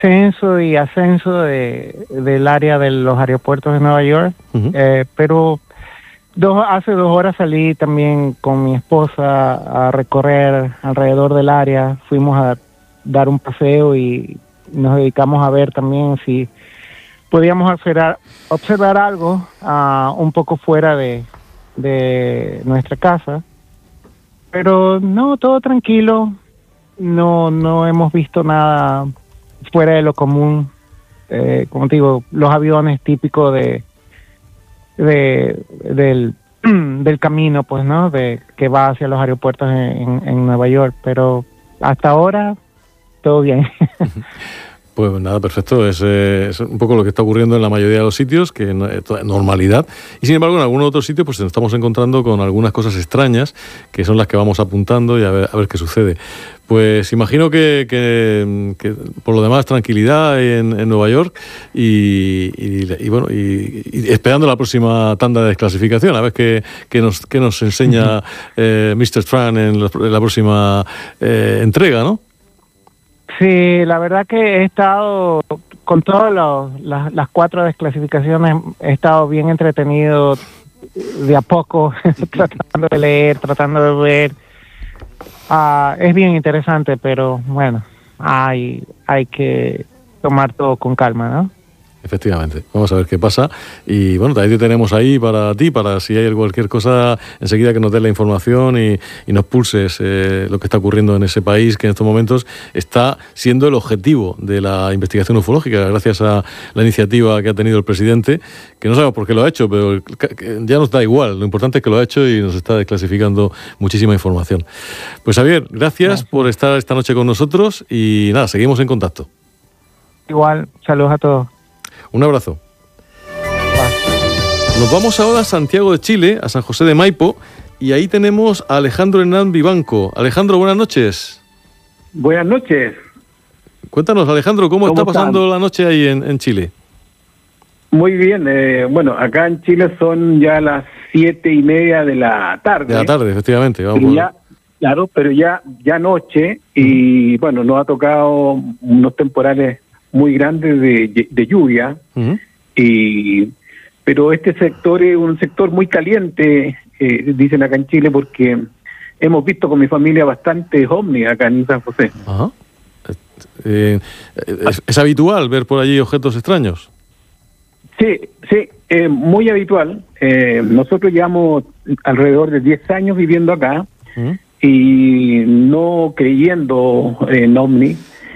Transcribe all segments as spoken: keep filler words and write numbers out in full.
censo y ascenso de, del área de los aeropuertos de Nueva York, uh-huh. eh, pero dos, hace dos horas salí también con mi esposa a recorrer alrededor del área, fuimos a dar un paseo y nos dedicamos a ver también si podíamos observar, observar algo uh, un poco fuera de, de nuestra casa, pero no, todo tranquilo, no, no hemos visto nada fuera de lo común, eh, como te digo, los aviones típicos de, de del, del camino, pues, ¿no? De que va hacia los aeropuertos en, en, en Nueva York, pero hasta ahora todo bien. Pues nada, perfecto. Es, eh, es un poco lo que está ocurriendo en la mayoría de los sitios, que no, es normalidad. Y sin embargo, en algunos otros sitios pues nos estamos encontrando con algunas cosas extrañas, que son las que vamos apuntando y a ver, a ver qué sucede. Pues imagino que, que, que por lo demás tranquilidad en, en Nueva York y, y, y bueno y, y esperando la próxima tanda de desclasificación, a ver qué, qué, nos, qué nos enseña eh, mister Tran en la, en la próxima eh, entrega, ¿no? Sí, la verdad que he estado, con todas las, las cuatro desclasificaciones, he estado bien entretenido de a poco, tratando de leer, tratando de ver. Uh, es bien interesante, pero bueno, hay, hay que tomar todo con calma, ¿no? Efectivamente, vamos a ver qué pasa y bueno, también te tenemos ahí para ti, para si hay cualquier cosa, enseguida que nos des la información y, y nos pulses eh, lo que está ocurriendo en ese país que en estos momentos está siendo el objetivo de la investigación ufológica, gracias a la iniciativa que ha tenido el presidente, que no sabemos por qué lo ha hecho, pero ya nos da igual, lo importante es que lo ha hecho y nos está desclasificando muchísima información. Pues Javier, gracias, gracias. por estar esta noche con nosotros y nada, seguimos en contacto. Igual, saludos a todos. Un abrazo. Nos vamos ahora a Santiago de Chile, a San José de Maipo, y ahí tenemos a Alejandro Hernán Vivanco. Alejandro, buenas noches. Buenas noches. Cuéntanos, Alejandro, ¿cómo, ¿cómo está pasando están? la noche ahí en, en Chile? Muy bien. Eh, bueno, acá en Chile son ya las siete y media de la tarde. De la tarde, efectivamente. Vamos pero ya, claro, pero ya, ya noche, y bueno, nos ha tocado unos temporales muy grandes de, de lluvia, uh-huh. y pero este sector es un sector muy caliente, eh, dicen acá en Chile, porque hemos visto con mi familia bastantes ovnis acá en San José. Uh-huh. eh, ¿es, ¿Es habitual ver por allí objetos extraños? Sí, sí, eh, muy habitual. Eh, nosotros llevamos alrededor de diez años viviendo acá, uh-huh. y no creyendo en ovnis.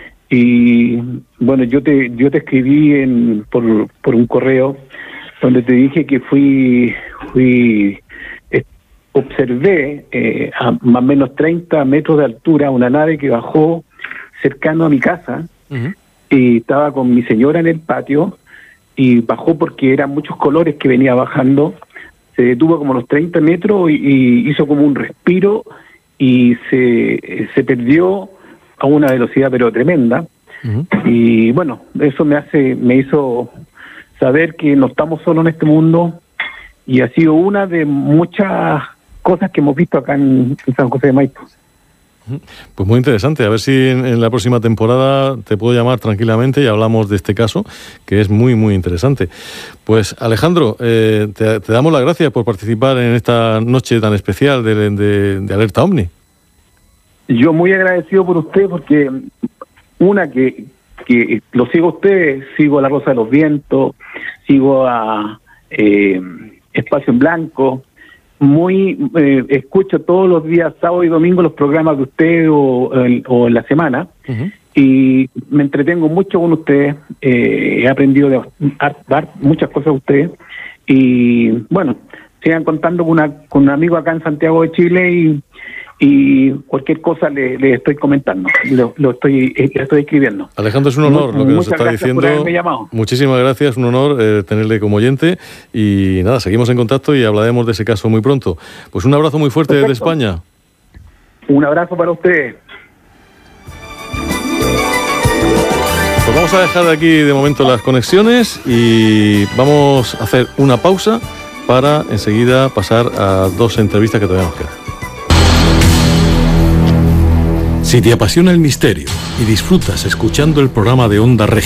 Y bueno, yo te yo te escribí en, por por un correo donde te dije que fui fui eh, observé eh, a más o menos treinta metros de altura una nave que bajó cercano a mi casa, uh-huh. y estaba con mi señora en el patio y bajó porque eran muchos colores que venía bajando, se detuvo como los treinta metros y, y hizo como un respiro y se se perdió a una velocidad pero tremenda, uh-huh. y bueno, eso me hace me hizo saber que no estamos solos en este mundo, y ha sido una de muchas cosas que hemos visto acá en, en San José de Maipo. Pues muy interesante, a ver si en, en la próxima temporada te puedo llamar tranquilamente y hablamos de este caso, que es muy muy interesante. Pues Alejandro, eh, te, te damos las gracias por participar en esta noche tan especial de, de, de Alerta OVNI. Yo muy agradecido por usted, porque una que, que lo sigo a usted, sigo a La Rosa de los Vientos, sigo a eh, Espacio en Blanco, muy eh, escucho todos los días, sábado y domingo, los programas de usted o, o en la semana, uh-huh. y me entretengo mucho con usted, eh, he aprendido de dar muchas cosas a usted, y bueno, sigan contando con, una, con un amigo acá en Santiago de Chile, y y cualquier cosa le, le estoy comentando, lo, lo estoy le estoy escribiendo. Alejandro, es un honor lo que nos está diciendo. Muchísimas gracias, un honor eh, tenerle como oyente, y nada, seguimos en contacto y hablaremos de ese caso muy pronto. Pues un abrazo muy fuerte desde España. Un abrazo para usted. Pues vamos a dejar de aquí de momento las conexiones y vamos a hacer una pausa para enseguida pasar a dos entrevistas que todavía nos quedan. Si te apasiona el misterio y disfrutas escuchando el programa de Onda Región